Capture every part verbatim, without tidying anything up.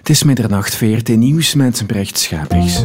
Het is middernacht, V R T Nieuws met Brecht Schapers.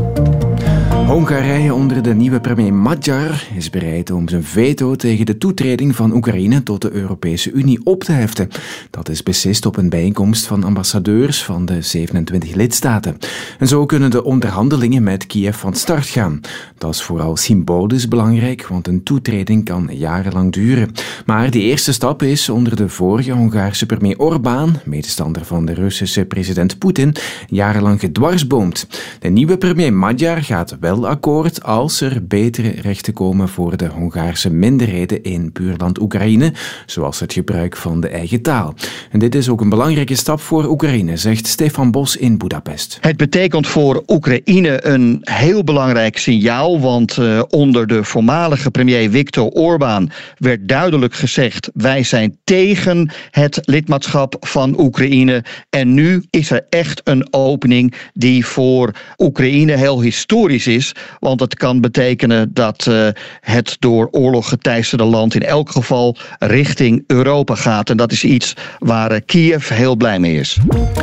Hongarije onder de nieuwe premier Magyar is bereid om zijn veto tegen de toetreding van Oekraïne tot de Europese Unie op te heften. Dat is beslist op een bijeenkomst van ambassadeurs van de zevenentwintig lidstaten. En zo kunnen de onderhandelingen met Kiev van start gaan. Dat is vooral symbolisch belangrijk, want een toetreding kan jarenlang duren. Maar die eerste stap is onder de vorige Hongaarse premier Orbán, medestander van de Russische president Poetin, jarenlang gedwarsboomd. De nieuwe premier Magyar gaat wel akkoord als er betere rechten komen voor de Hongaarse minderheden in buurland Oekraïne, zoals het gebruik van de eigen taal. En dit is ook een belangrijke stap voor Oekraïne, zegt Stefan Bos in Budapest. Het betekent voor Oekraïne een heel belangrijk signaal, want uh, onder de voormalige premier Viktor Orbán werd duidelijk gezegd: wij zijn tegen het lidmaatschap van Oekraïne. En nu is er echt een opening die voor Oekraïne heel historisch is. Want het kan betekenen dat uh, het door oorlog geteisterde land in elk geval richting Europa gaat. En dat is iets waar uh, Kiev heel blij mee is.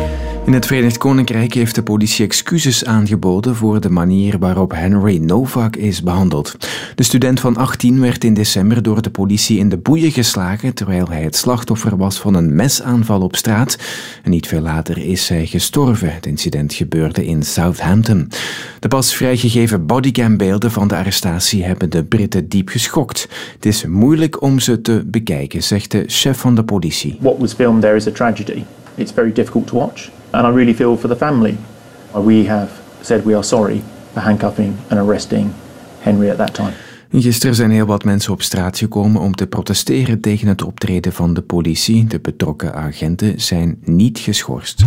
In het Verenigd Koninkrijk heeft de politie excuses aangeboden voor de manier waarop Henry Novak is behandeld. De student van achttien werd in december door de politie in de boeien geslagen terwijl hij het slachtoffer was van een mesaanval op straat. En niet veel later is hij gestorven. Het incident gebeurde in Southampton. De pas vrijgegeven bodycambeelden van de arrestatie hebben de Britten diep geschokt. Het is moeilijk om ze te bekijken, zegt de chef van de politie. What was filmed there is a tragedy. It's very difficult to watch. And I really feel for the family. We have said we are sorry for handcuffing and arresting Henry at that time. Gisteren zijn heel wat mensen op straat gekomen om te protesteren tegen het optreden van de politie. De betrokken agenten zijn niet geschorst.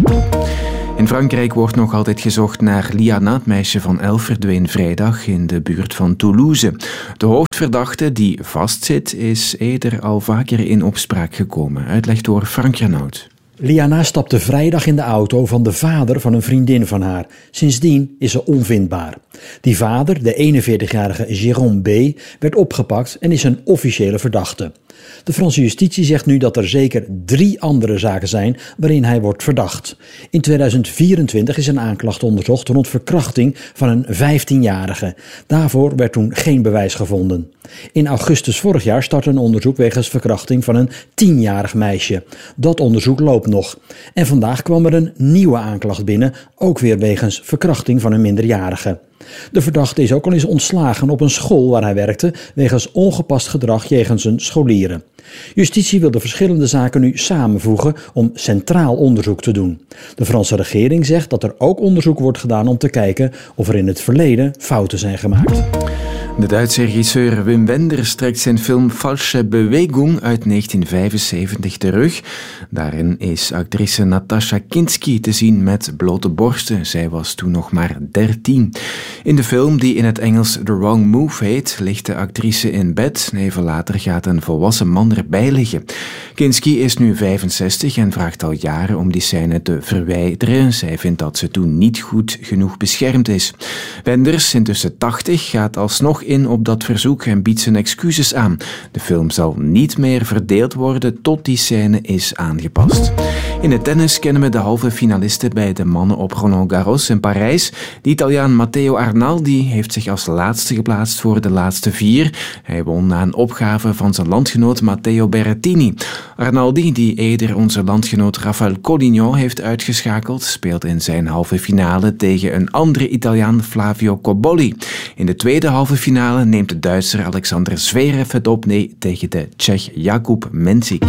In Frankrijk wordt nog altijd gezocht naar Liana, het meisje van elf, verdween vrijdag in de buurt van Toulouse. De hoofdverdachte die vastzit is eerder al vaker in opspraak gekomen. Uitleg door Frank Renaud. Liana stapte vrijdag in de auto van de vader van een vriendin van haar. Sindsdien is ze onvindbaar. Die vader, de eenenveertigjarige Jérôme B., werd opgepakt en is een officiële verdachte. De Franse justitie zegt nu dat er zeker drie andere zaken zijn waarin hij wordt verdacht. In tweeduizend vierentwintig is een aanklacht onderzocht rond verkrachting van een vijftienjarige. Daarvoor werd toen geen bewijs gevonden. In augustus vorig jaar startte een onderzoek wegens verkrachting van een tienjarig meisje. Dat onderzoek loopt nog. En vandaag kwam er een nieuwe aanklacht binnen, ook weer wegens verkrachting van een minderjarige. De verdachte is ook al eens ontslagen op een school waar hij werkte wegens ongepast gedrag jegens zijn scholieren. Justitie wil de verschillende zaken nu samenvoegen om centraal onderzoek te doen. De Franse regering zegt dat er ook onderzoek wordt gedaan om te kijken of er in het verleden fouten zijn gemaakt. De Duitse regisseur Wim Wenders trekt zijn film Falsche Bewegung uit negentien vijfenzeventig terug. Daarin is actrice Natascha Kinski te zien met blote borsten. Zij was toen nog maar dertien. In de film, die in het Engels The Wrong Move heet, ligt de actrice in bed. Even later gaat een volwassen man erbij liggen. Kinski is nu vijfenzestig en vraagt al jaren om die scène te verwijderen. Zij vindt dat ze toen niet goed genoeg beschermd is. Wenders, intussen tachtig, gaat alsnog in op dat verzoek en biedt zijn excuses aan. De film zal niet meer verdeeld worden tot die scène is aangepast. In het tennis kennen we de halve finalisten bij de mannen op Roland Garros in Parijs. De Italiaan Matteo Arnaldi heeft zich als laatste geplaatst voor de laatste vier. Hij won na een opgave van zijn landgenoot Matteo Berrettini. Arnaldi, die eerder onze landgenoot Rafael Collignon heeft uitgeschakeld, speelt in zijn halve finale tegen een andere Italiaan, Flavio Cobolli. In de tweede halve finale neemt de Duitser Alexander Zverev het op nee, tegen de Tsjech Jakub Mensik.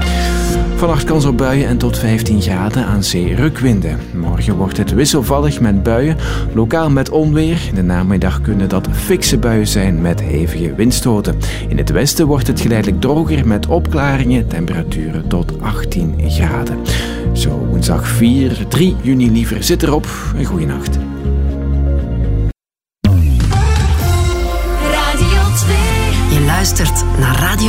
Vannacht kans op buien en tot vijftien graden, aan zee rukwinden. Morgen wordt het wisselvallig met buien, lokaal met onweer. In de namiddag kunnen dat fikse buien zijn met hevige windstoten. In het westen wordt het geleidelijk droger met opklaringen, temperaturen tot achttien graden. Zo woensdag vier, drie juni liever zit erop. Een goeie nacht. Je luistert naar Radio